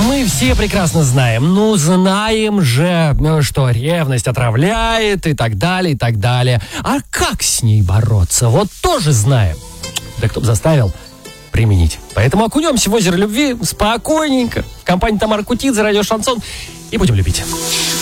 мы все прекрасно знаем. Ну, знаем же, что ревность отравляет и так далее, и так далее. А как с ней бороться? Вот тоже знаем. Да кто бы заставил применить. Поэтому окунемся в озеро любви спокойненько. В компании Тамары Кутидзе, радио «Шансон». И будем любить.